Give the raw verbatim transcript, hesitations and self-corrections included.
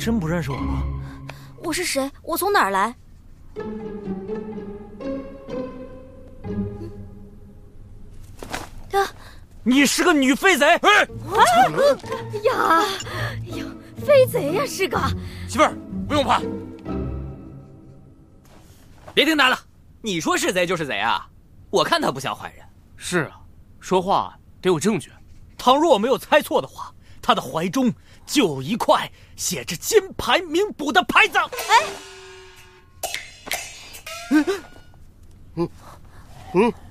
真不认识我吗？ 我是谁？我从哪儿来？啊！ 你是个女飞贼！ 哎， 啊呀，哟，飞贼呀，是个。 媳妇儿，不用怕。 别听他的，你说是贼就是贼啊！我看他不像坏人。 是啊，说话得有证据。 倘若我没有猜错的话，他的怀中就有一块写着金牌名捕的牌子。 哎， 嗯嗯嗯。